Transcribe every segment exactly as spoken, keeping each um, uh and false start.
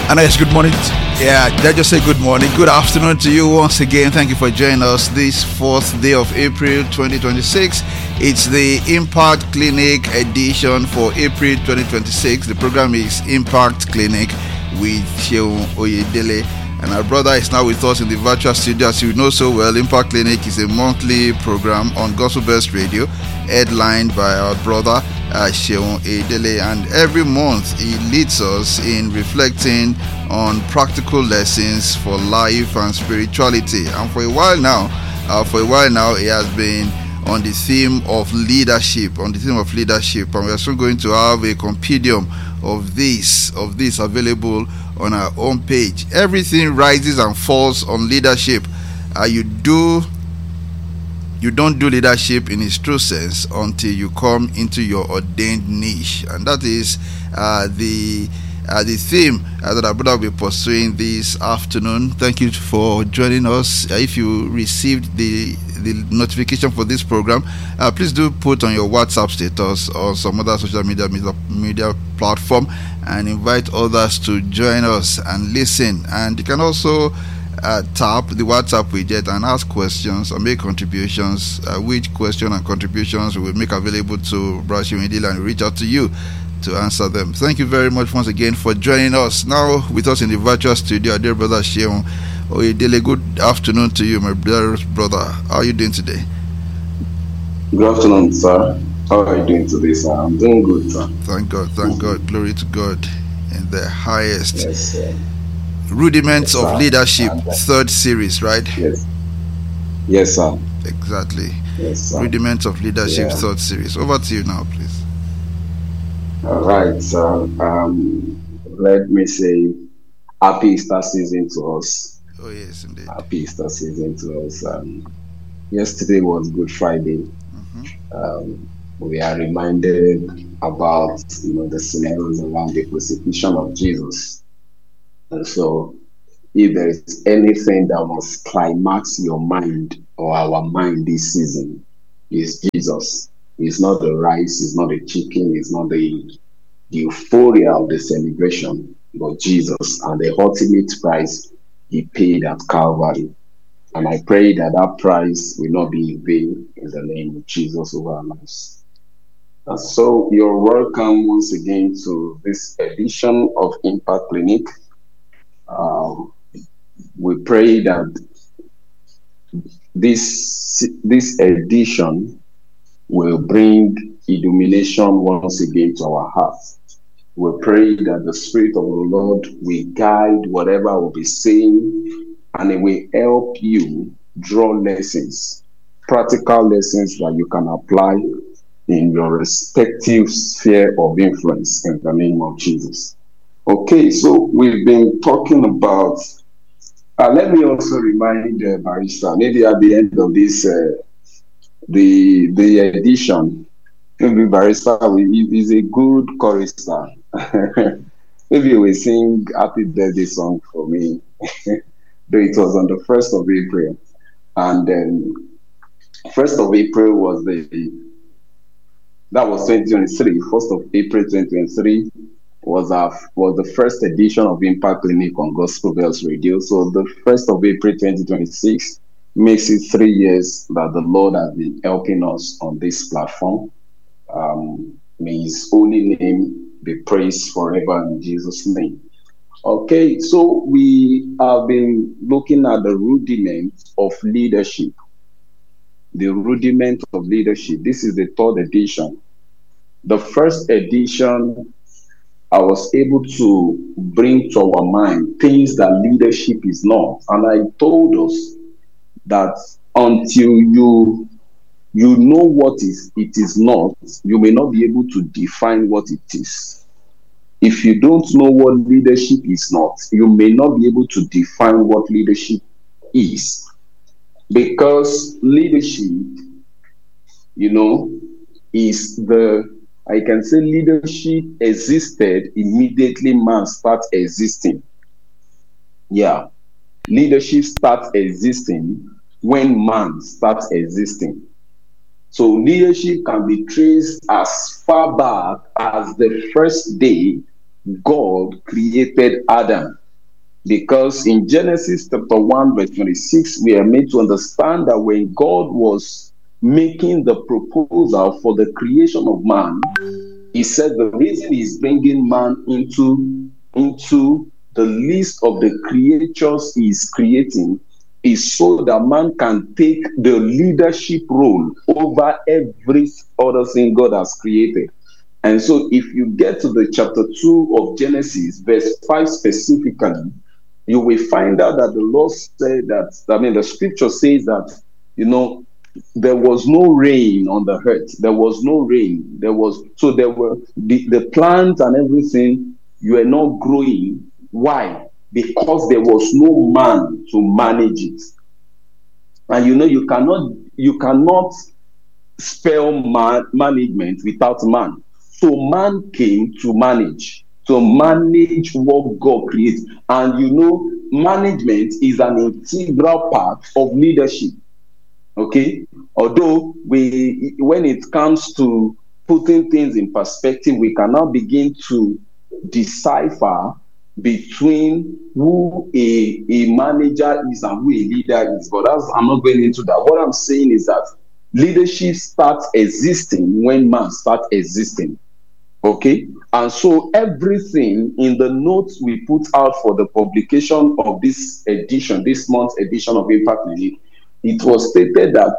And yes, good morning. Yeah, did I just say good morning? Good afternoon to you once again. Thank you for joining us this fourth day of April twenty twenty-six. It's the Impact Clinic edition for April twenty twenty-six. The program is Impact Clinic with Seun Oyedele. And our brother is now with us in the virtual studio. As you know so well, Impact Clinic is a monthly program on Gospel Best Radio, headlined by our brother uh, Seun Oyedele. And every month he leads us in reflecting on practical lessons for life and spirituality. And for a while now, uh, for a while now, he has been on the theme of leadership, on the theme of leadership. And we are soon going to have a compendium of this, of this available on our own page. Everything rises and falls on leadership. Uh, you do, you don't do leadership in its true sense until you come into your ordained niche, and that is uh, the uh, the theme uh, that our brother will be pursuing this afternoon. Thank you for joining us. Uh, if you received the the notification for this program, uh, please do put on your WhatsApp status or some other social media media, media platform and invite others to join us and listen. And you can also uh, tap the WhatsApp widget and ask questions or make contributions, uh, which question and contributions we will make available to Brother Seun Oyedele and reach out to you to answer them. Thank you very much once again for joining us. Now with us in the virtual studio, dear brother Seun Oyedele. Good afternoon to you, my brother's brother. How are you doing today? Good afternoon, sir. How are you doing today, sir? I'm doing good, sir. Thank God, thank God. Glory to God in the highest. Yes, sir. Rudiments Yes, of sir. Leadership, And, uh, third series, right? Yes. Yes, sir. Exactly. Yes, sir. Rudiments of Leadership, Yeah. third series. Over to you now, please. All right, sir. Um, let me say happy Easter season to us. Oh, yes, indeed. Happy Easter season to us. Um, yesterday was Good Friday. Mm-hmm. Um, we are reminded about you know the scenarios around the crucifixion of Jesus. And so, if there is anything that must climax your mind or our mind this season, is Jesus. It's not the rice, it's not the chicken, it's not the, the euphoria of the celebration, but Jesus and the ultimate price he paid at Calvary. And I pray that that price will not be in vain in the name of Jesus over our lives. And so you're welcome once again to this edition of Impact Clinic. Um, we pray that this this edition will bring illumination once again to our hearts. We pray that the Spirit of the Lord will guide whatever we'll be saying, and it will help you draw lessons, practical lessons that you can apply in your respective sphere of influence in the name of Jesus. Okay, so we've been talking about, uh, let me also remind uh, Barrister, maybe at the end of this, uh, the the edition, maybe Barrister is a good chorister. Maybe we sing happy birthday song for me. Though it was on the first of April. And then first of April was the that was twenty twenty-three. First of April twenty twenty-three was our was the first edition of Impact Clinic on Gospel Bells Radio. So the first of April twenty twenty-six makes it three years that the Lord has been helping us on this platform. Um, may His holy name be praised forever in Jesus' name. Okay, so we have been looking at the rudiment of leadership. The rudiment of leadership. This is the third edition. The first edition, I was able to bring to our mind things that leadership is not. And I told us that until you you know what is it is not, you may not be able to define what it is. If you don't know what leadership is not, you may not be able to define what leadership is. Because leadership, you know, is the, I can say leadership existed immediately man starts existing. Yeah. Leadership starts existing when man starts existing. So leadership can be traced as far back as the first day God created Adam. Because in Genesis chapter one, verse twenty-six, we are made to understand that when God was making the proposal for the creation of man, he said the reason he's bringing man into, into the list of the creatures he's creating is so that man can take the leadership role over every other thing God has created. And so if you get to the chapter two of Genesis, verse five specifically, you will find out that the Lord said that, I mean, the scripture says that, you know, there was no rain on the earth. There was no rain. There was, so there were, the, the plants and everything, you were not growing. Why? Because there was no man to manage it. And you know, you cannot, you cannot spell man, management without man. So man came to manage. To manage what God creates. And you know, management is an integral part of leadership. Okay? Although we, when it comes to putting things in perspective, we can now begin to decipher between who a, a manager is and who a leader is. But that's, I'm not going into that. What I'm saying is that leadership starts existing when man starts existing. Okay, and so everything in the notes we put out for the publication of this edition, this month's edition of Impact Clinic, it was stated that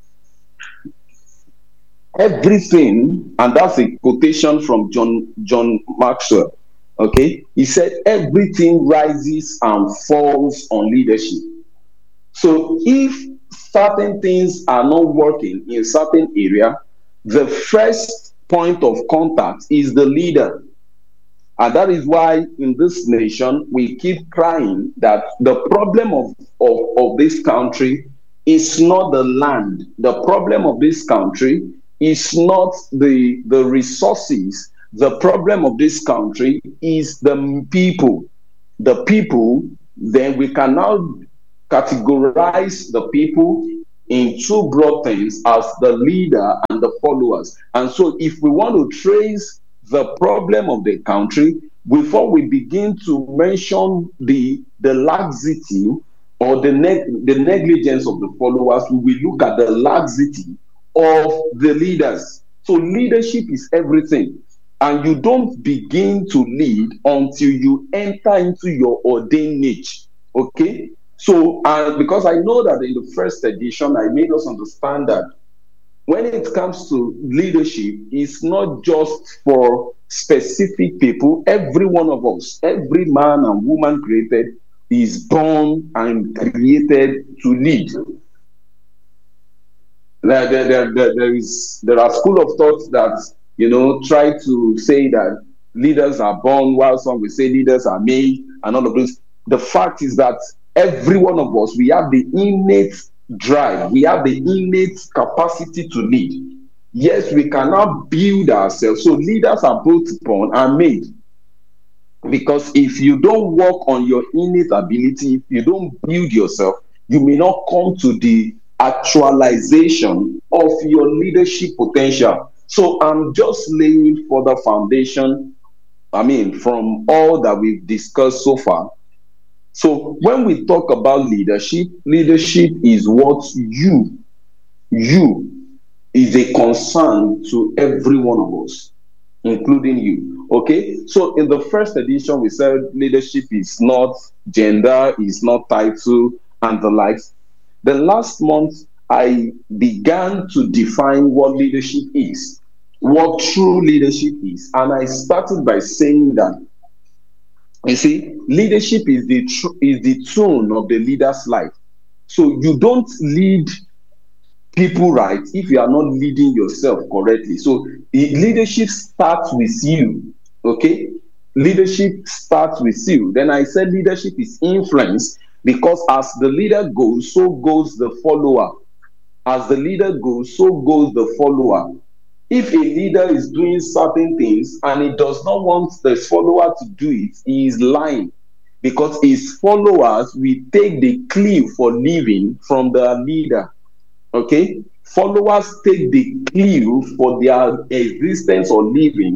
everything, and that's a quotation from John John Maxwell. Okay, he said everything rises and falls on leadership. So if certain things are not working in a certain area, the first point of contact is the leader. And that is why in this nation we keep crying that the problem of, of, of this country is not the land. The problem of this country is not the, the resources. The problem of this country is the people. The people, then we can now categorize the people in two broad things as the leader and the followers. And so if we want to trace the problem of the country, before we begin to mention the, the laxity or the, neg- the negligence of the followers, we will look at the laxity of the leaders. So leadership is everything. And you don't begin to lead until you enter into your ordained niche. Okay? So, uh, because I know that in the first edition, I made us understand that when it comes to leadership, it's not just for specific people. Every one of us, every man and woman created, is born and created to lead. There, there, there, there, is, there are school of thought that, you know, try to say that leaders are born, while some will say leaders are made, and all of this. The fact is that every one of us, we have the innate drive. We have the innate capacity to lead. Yes, we cannot build ourselves. So leaders are both born and made. Because if you don't work on your innate ability, if you don't build yourself, you may not come to the actualization of your leadership potential. So I'm just laying for the foundation, I mean, from all that we've discussed so far. So when we talk about leadership, leadership is what you, you is a concern to every one of us, including you. Okay? So in the first edition, we said leadership is not gender, is not title, and the likes. The last month, I began to define what leadership is, what true leadership is. And I started by saying that, you see, leadership is the tr- is the tone of the leader's life. So you don't lead people right if you are not leading yourself correctly. So leadership starts with you. Okay? Leadership starts with you. Then I said leadership is influence, because as the leader goes, so goes the follower. As the leader goes, so goes the follower. If a leader is doing certain things and he does not want the follower to do it, he is lying, because his followers will take the clue for living from the leader. Okay? Followers take the clue for their existence or living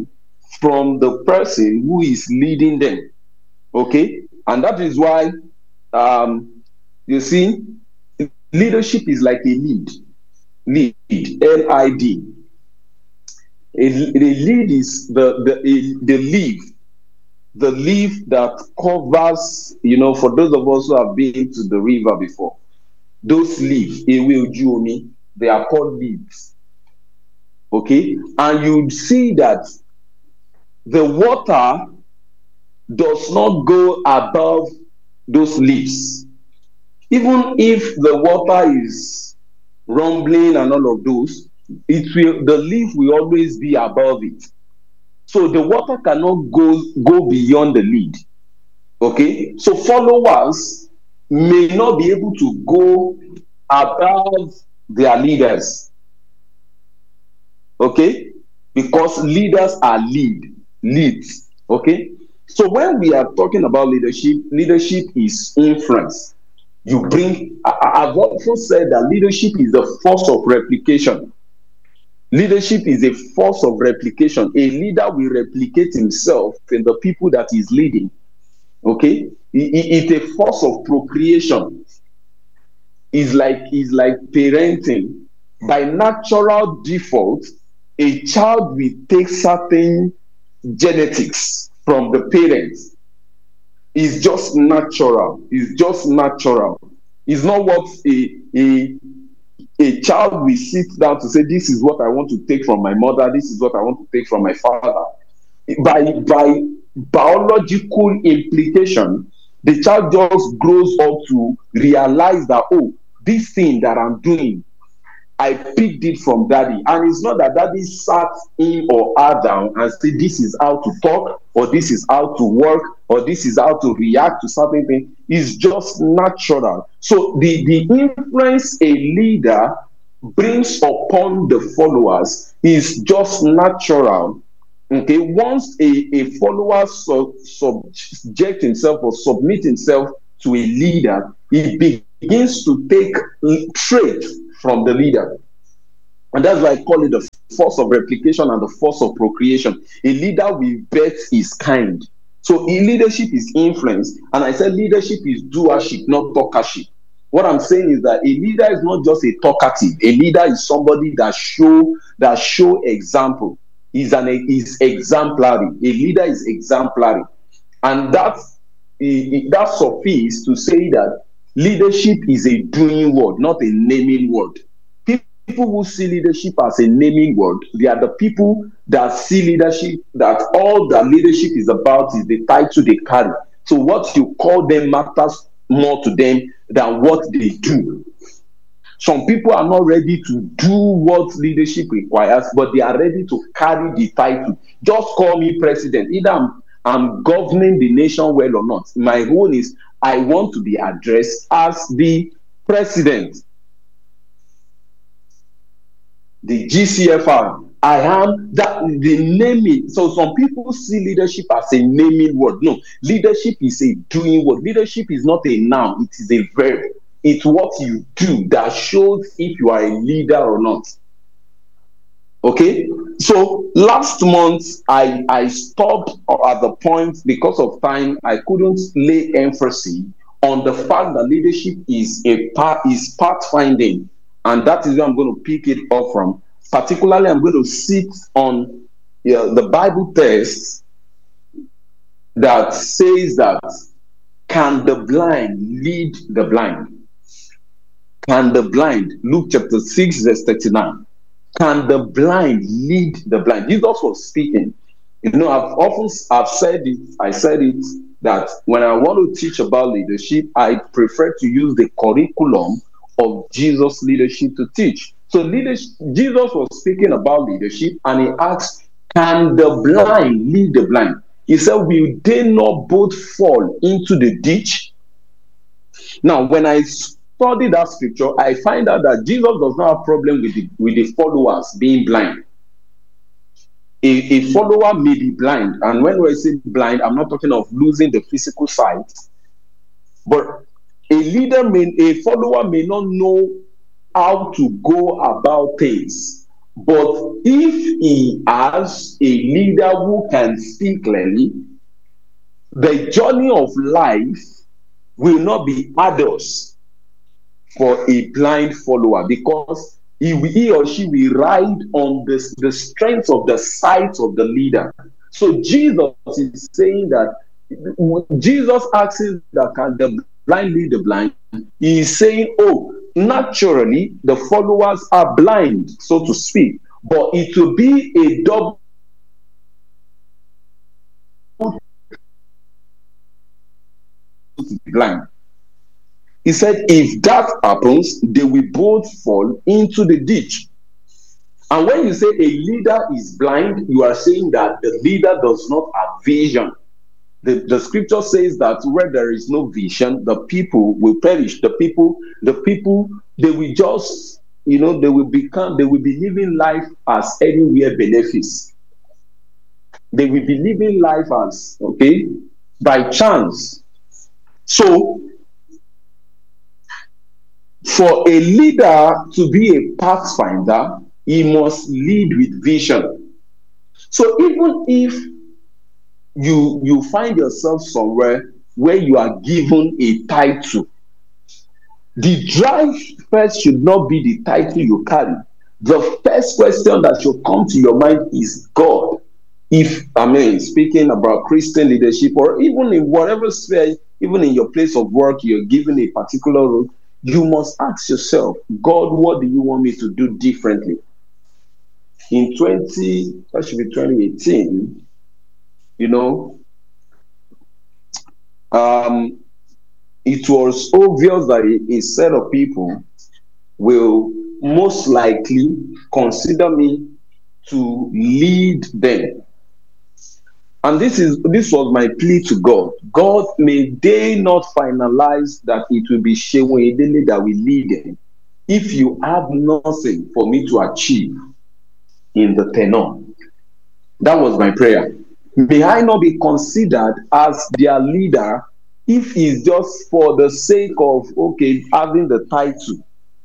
from the person who is leading them. Okay? And that is why, um, you see, leadership is like a lead. Lead, L I D. A, a lead is the, the, a, the leaf, the leaf that covers, you know, for those of us who have been to the river before, those leaves, they are called leaves. Okay? And you see that the water does not go above those leaves. Even if the water is rumbling and all of those, it will, the leaf will always be above it. So the water cannot go, go beyond the lead. Okay? So followers may not be able to go above their leaders. Okay? Because leaders are lead, leads. Okay? So when we are talking about leadership, leadership is influence. You bring, I, I've often said that leadership is the force of replication. Leadership is a force of replication. A leader will replicate himself in the people that he's leading. Okay? It, it's a force of procreation. It's like, it's like parenting. By natural default, a child will take certain genetics from the parents. It's just natural. It's just natural. It's not what a, a, a child will sit down to say, this is what I want to take from my mother, this is what I want to take from my father. By, by biological implication, the child just grows up to realize that, oh, this thing that I'm doing, I picked it from daddy. And it's not that daddy sat him or her down and said, this is how to talk, or this is how to work, or this is how to react to certain things. It's just natural. So the, the influence a leader brings upon the followers is just natural. Okay, once a, a follower sub, subject himself or submit himself to a leader, he begins to take traits from the leader. And that's why I call it the force of replication and the force of procreation. A leader will bet his kind. So leadership is influence. And I said leadership is doership, not talkership. What I'm saying is that a leader is not just a talkative. A leader is somebody that show that show example. Is an is exemplary. A leader is exemplary. And that's that suffices to say that leadership is a doing word, not a naming word. People who see leadership as a naming word, they are the people that see leadership, that all that leadership is about is the title they carry. So what you call them matters more to them than what they do. Some people are not ready to do what leadership requires, but they are ready to carry the title. Just call me president. Either I'm, I'm governing the nation well or not. My role is I want to be addressed as the president. The G C F R. I am that the naming. So some people see leadership as a naming word. No, leadership is a doing word. Leadership is not a noun, it is a verb. It's what you do that shows if you are a leader or not. Okay? So last month I, I stopped at the point because of time. I couldn't lay emphasis on the fact that leadership is a part is pathfinding. And that is where I'm going to pick it up from. Particularly, I'm going to sit on you know, the Bible text that says that, can the blind lead the blind? Can the blind, Luke chapter six, verse thirty-nine, can the blind lead the blind? Jesus was speaking. You know, I've often I've said it, I said it, that when I want to teach about leadership, I prefer to use the curriculum of Jesus' leadership to teach. So leadership, Jesus was speaking about leadership, and he asked, can the blind lead the blind? He said, will they not both fall into the ditch? Now, when I study that scripture, I find out that Jesus does not have a problem with the, with the followers being blind. A, a follower may be blind, and when I say blind, I'm not talking of losing the physical sight, but a leader, may, a follower may not know how to go about things, But if he has a leader who can see clearly, the journey of life will not be arduous for a blind follower, because he, he or she will ride on the, the strength of the sight of the leader. So Jesus is saying that, Jesus asking that can the blind lead the blind, he is saying, oh, naturally the followers are blind, so to speak, but it will be a double blind. He said, if that happens, they will both fall into the ditch. And when you say a leader is blind, you are saying that the leader does not have vision. The, the scripture says that where there is no vision, the people will perish. The people, the people, they will just, you know, they will become, they will be living life as anywhere benefice. They will be living life as, okay, by chance. So, for a leader to be a pathfinder, he must lead with vision. So even if you you find yourself somewhere where you are given a title, the drive first should not be the title you carry. The first question that should come to your mind is God. If, I mean, speaking about Christian leadership, or even in whatever sphere, even in your place of work, you're given a particular role, you must ask yourself, God, what do you want me to do differently? In twenty, that should be twenty eighteen, you know, um, it was obvious that a, a set of people will most likely consider me to lead them. And this is this was my plea to God. God, may they not finalize that it will be Shehu Edele that will lead them if you have nothing for me to achieve in the tenor. That was my prayer. May I not be considered as their leader if it's just for the sake of, okay, having the title.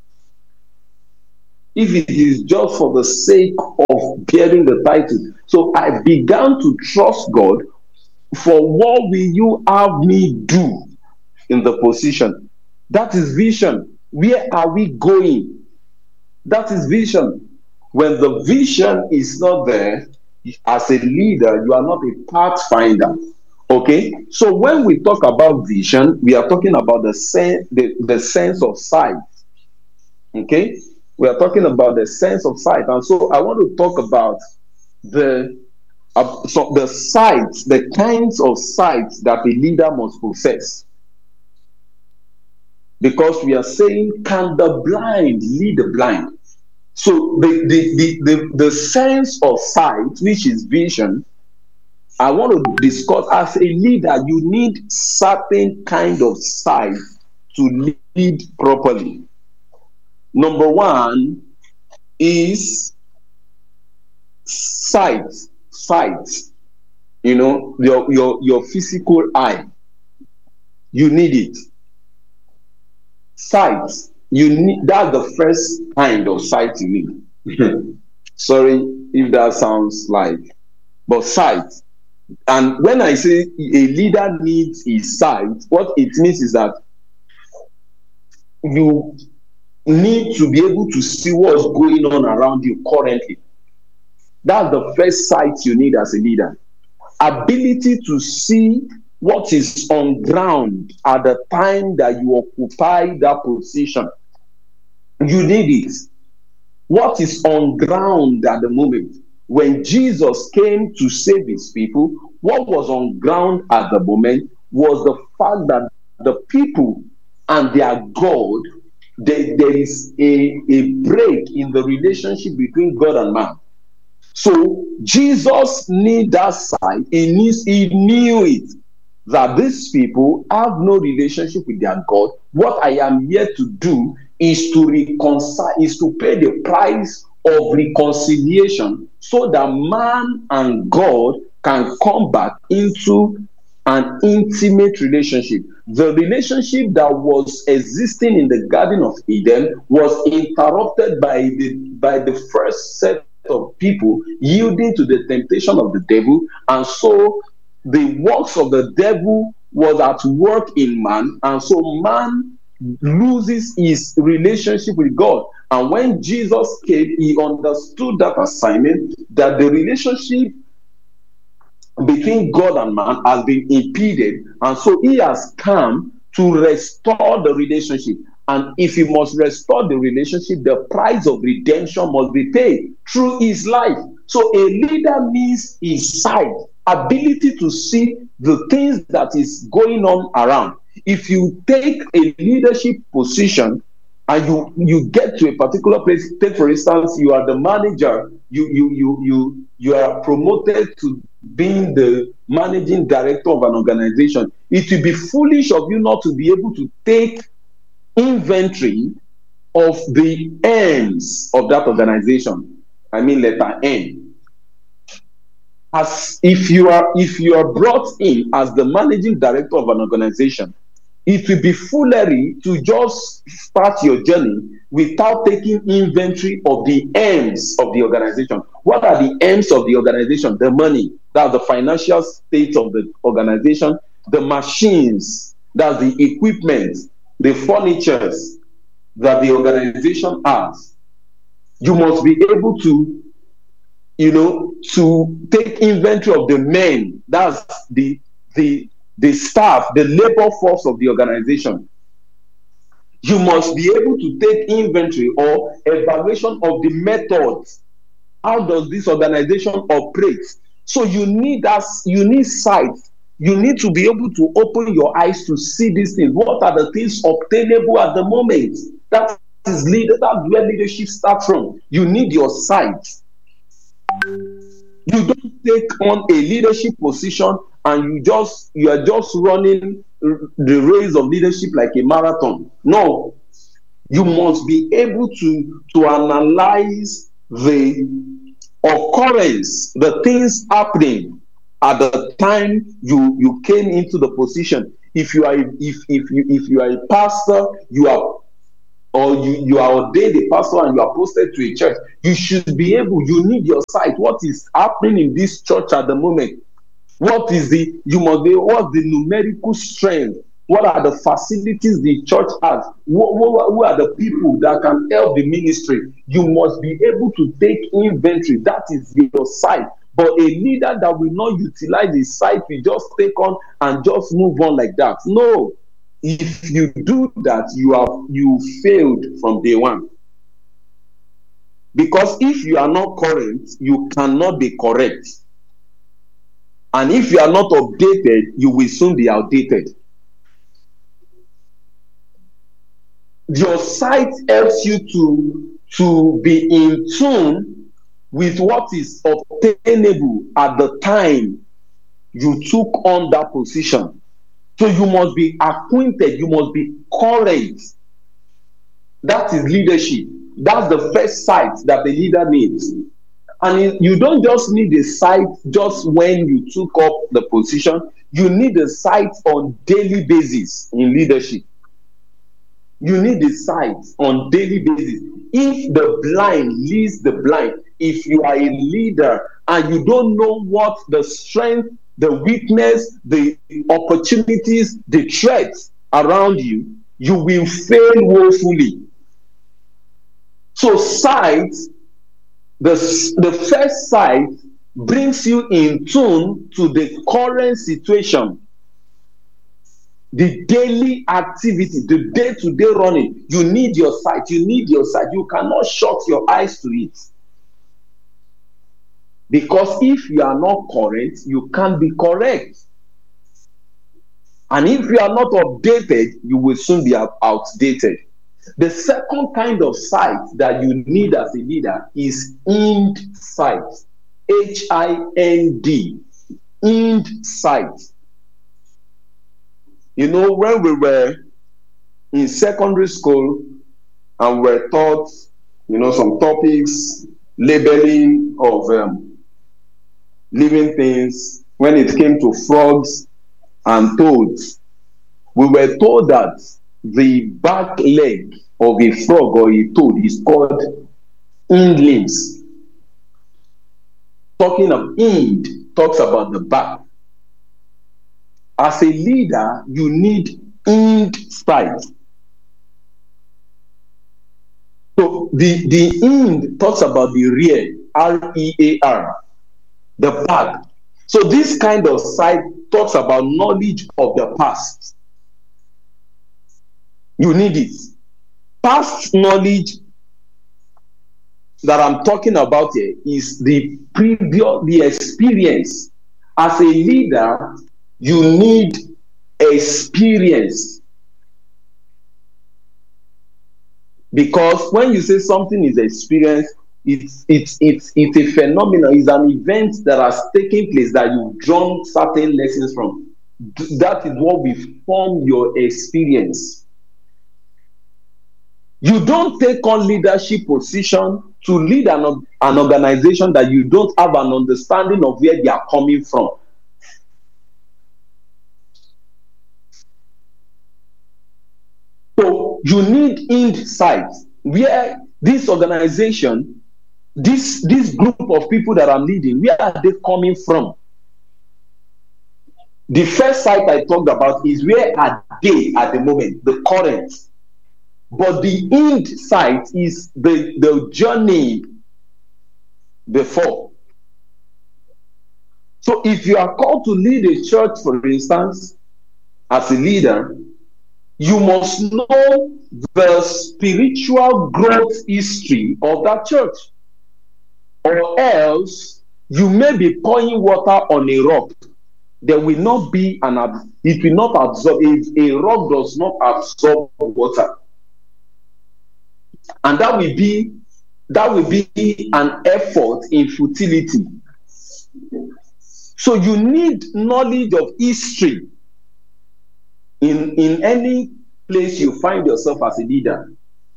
If it is just for the sake of bearing the title. So I began to trust God for what will you have me do in the position. That is vision. Where are we going? That is vision. When the vision is not there, as a leader, you are not a pathfinder. Okay? So when we talk about vision, we are talking about the, sen- the, the sense of sight. Okay? We are talking about the sense of sight. And so I want to talk about the, uh, so the sights, the kinds of sights that a leader must possess. Because we are saying, can the blind lead the blind? So the, the, the, the, the sense of sight, which is vision, I want to discuss as a leader, you need certain kind of sight to lead properly. Number one is sight, sight, you know, your, your, your physical eye. You need it. Sight. You need, that's the first kind of sight you need. Sorry if that sounds like, but sight. And when I say a leader needs his sight, what it means is that you need to be able to see what's going on around you currently. That's the first sight you need as a leader. Ability to see what is on ground at the time that you occupy that position. You need it. What is on ground at the moment? When Jesus came to save his people, what was on ground at the moment was the fact that the people and their God, they, there is a, a break in the relationship between God and man. So Jesus needs that side. He needs, he knew it, that these people have no relationship with their God. What I am here to do is to reconcile, is to pay the price of reconciliation so that man and God can come back into an intimate relationship. The relationship that was existing in the Garden of Eden was interrupted by the by the first set of people yielding to the temptation of the devil, and so the works of the devil was at work in man, and so man loses his relationship with God. And when Jesus came, he understood that assignment, that the relationship between God and man has been impeded, and so he has come to restore the relationship. And if he must restore the relationship, the price of redemption must be paid through his life. So a leader means his sight, ability to see the things that is going on around. If you take a leadership position and you you get to a particular place, take for instance, you are the manager, you you you you you are promoted to being the managing director of an organization, it will be foolish of you not to be able to take inventory of the ends of that organization. I mean letter N. As if you are if you are brought in as the managing director of an organization, it will be foolery to just start your journey without taking inventory of the ends of the organization. What are the ends of the organization? The money, that's the financial state of the organization, the machines, that's the equipment, the furnitures that the organization has. You must be able to, you know, to take inventory of the men, that's the the the staff, the labor force of the organization. You must be able to take inventory or evaluation of the methods. How does this organization operate? So you need us, you need sight. You need to be able to open your eyes to see these things. What are the things obtainable at the moment? That is leader, that's where leadership starts from. You need your sight. You don't take on a leadership position and you just you are just running the race of leadership like a marathon. No, you must be able to to analyze the occurrence, the things happening at the time you you came into the position. If you are if if you if you are a pastor, you are or you, you are ordained a pastor and you are posted to a church, you should be able, you need your sight. What is happening in this church at the moment? What is the, you must be, what's the numerical strength? What are the facilities the church has? Who, who, who are the people that can help the ministry? You must be able to take inventory. That is your sight. But a leader that will not utilize his sight will just take on and just move on like that. No. If you do that, you have you failed from day one. Because if you are not current, you cannot be correct. And if you are not updated, you will soon be outdated. Your sight helps you to, to be in tune with what is obtainable at the time you took on that position. So you must be acquainted, you must be current. That is leadership. That's the first sight that the leader needs. And you don't just need a sight just when you took up the position. You need a sight on daily basis in leadership. You need a sight on daily basis. If the blind leads the blind, if you are a leader and you don't know what the strength, the weakness, the opportunities, the threats around you, you will fail woefully. So sight, the, the first sight brings you in tune to the current situation, the daily activity, the day-to-day running. You need your sight. You need your sight. You cannot shut your eyes to it. Because if you are not current, you can't be correct. And if you are not updated, you will soon be outdated. The second kind of sight that you need as a leader is hind sight. H I N D. Hind sight. You know, when we were in secondary school and we were taught, you know, some topics, labeling of um, living things, when it came to frogs and toads. We were told that the back leg of a frog or a toad is called hind limbs. Talking of hind talks about the back. As a leader, you need hind side. So the, the hind talks about the rear, R E A R, the back. So this kind of side talks about knowledge of the past. You need it. Past knowledge that I'm talking about here is the previous, the experience. As a leader, you need experience. Because when you say something is experience, it's it's it's it's a phenomenon, it's an event that has taken place that you've drawn certain lessons from. That is what will form your experience. You don't take on leadership position to lead an, an organization that you don't have an understanding of where they are coming from. So you need insight where this organization, this, this group of people that I'm leading, where are they coming from? The first site I talked about is where are they at the moment, the current. But the end site is the, the journey before. So if you are called to lead a church, for instance, as a leader, you must know the spiritual growth history of that church. Or else you may be pouring water on a rock. There will not be an, it will not absorb, a, a rock does not absorb water. And that will be that will be an effort in futility. So you need knowledge of history in, in any place you find yourself as a leader.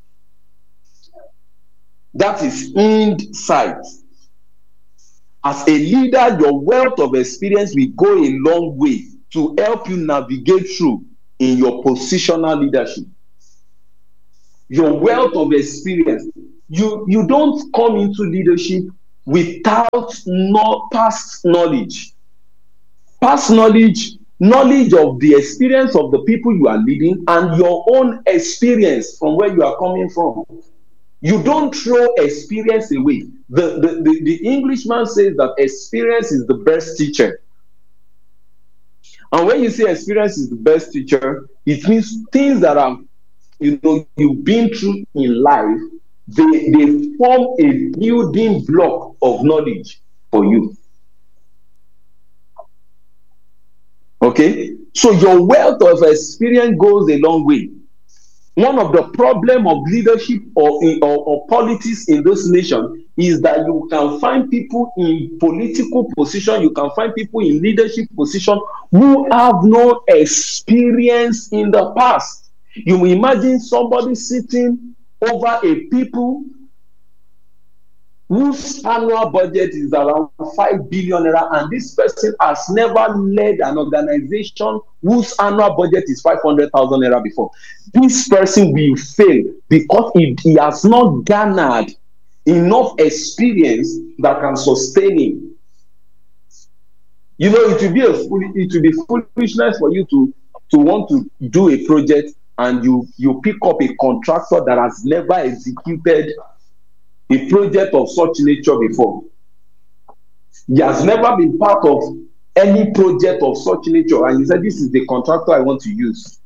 That is insight. As a leader, your wealth of experience will go a long way to help you navigate through in your positional leadership. Your wealth of experience. You, you don't come into leadership without no past knowledge. Past knowledge, knowledge of the experience of the people you are leading and your own experience from where you are coming from. You don't throw experience away. The, the, the, the Englishman says that experience is the best teacher. And when you say experience is the best teacher, it means things that are, you know, you've been through in life, they, they form a building block of knowledge for you. Okay? So your wealth of experience goes a long way. One of the problem of leadership or, or, or politics in this nation is that you can find people in political position, you can find people in leadership position who have no experience in the past. You imagine somebody sitting over a people whose annual budget is around five billion naira, and this person has never led an organization whose annual budget is five hundred thousand naira before. This person will fail because he, he has not garnered enough experience that can sustain him. You know, it will be a it will be foolishness for you to to want to do a project and you you pick up a contractor that has never executed a project of such nature before. He has never been part of any project of such nature, and he said, this is the contractor I want to use.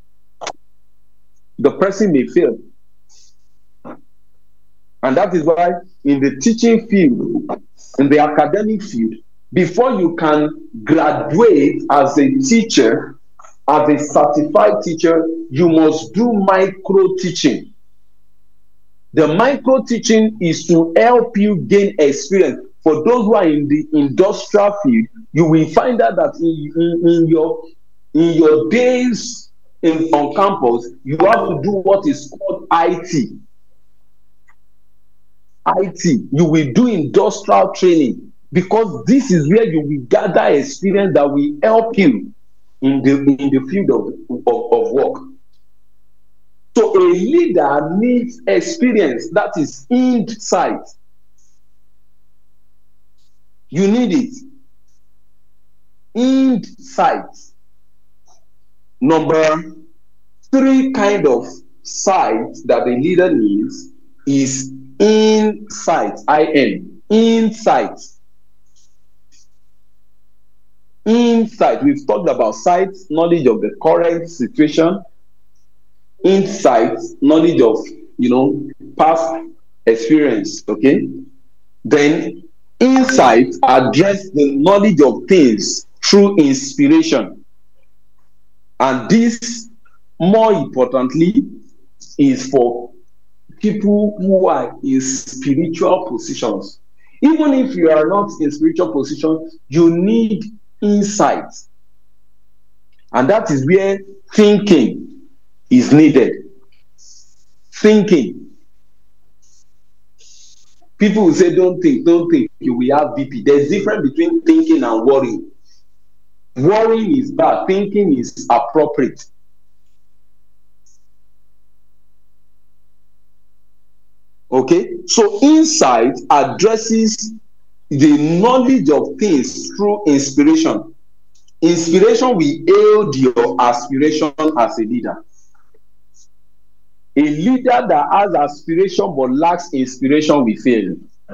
The person may fail. And that is why in the teaching field, in the academic field, before you can graduate as a teacher, as a certified teacher, you must do micro teaching. The micro teaching is to help you gain experience. For those who are in the industrial field, you will find out that in, in, in your in your days in, on campus, you have to do what is called I T. I T. You will do industrial training because this is where you will gather experience that will help you in the in the field of, of, of work. So a leader needs experience, that is insight. You need it. Insight. Number three kind of sight that a leader needs is insight. I N. Insight. Insight. We've talked about sight, knowledge of the current situation. Insight, knowledge of, you know, past experience. Okay. Then insight address the knowledge of things through inspiration. And this, more importantly, is for people who are in spiritual positions. Even if you are not in spiritual position, you need insight. And that is where thinking is needed. Thinking. People will say, don't think, don't think, you will have B P. There's a difference between thinking and worrying. Worrying is bad, thinking is appropriate. Okay, so insight addresses the knowledge of things through inspiration. Inspiration will aid your aspiration as a leader. A leader that has aspiration but lacks inspiration will fail.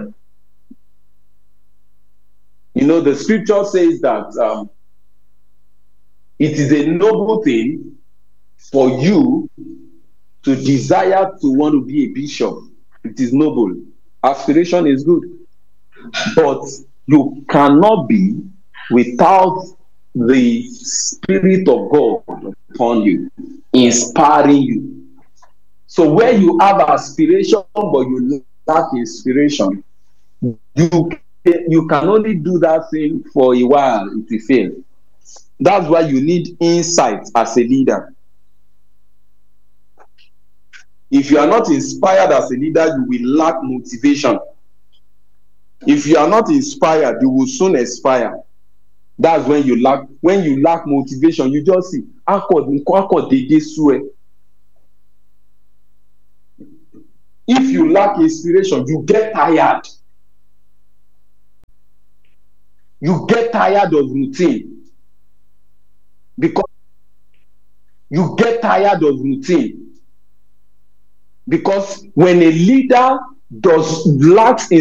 You know, the scripture says that um, it is a noble thing for you to desire to want to be a bishop. It is noble. Aspiration is good. But you cannot be without the Spirit of God upon you, inspiring you. So where you have aspiration but you lack inspiration, you, you can only do that thing for a while, it will fail. That's why you need insight as a leader. If you are not inspired as a leader, you will lack motivation. If you are not inspired, you will soon expire. That's when you lack when you lack motivation. You just see, if you lack inspiration, you get tired. You get tired of routine. Because you get tired of routine. Because when a leader does lacks